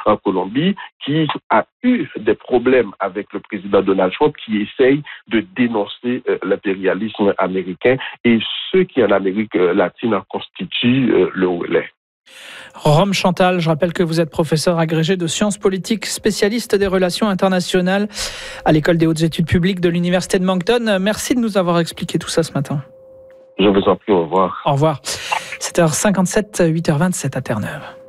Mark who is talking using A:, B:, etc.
A: en Colombie, qui a eu des problèmes avec le président Donald Trump, qui essaye de dénoncer l'impérialisme américain et ceux qui en Amérique latine en constituent le relais.
B: Rome Chantal, je rappelle que vous êtes professeur agrégé de sciences politiques, spécialiste des relations internationales à l'École des hautes études publiques de l'Université de Moncton. Merci de nous avoir expliqué tout ça ce matin.
A: Je vous en prie, au revoir.
B: Au revoir. 7h57, 8h27 à Terre-Neuve.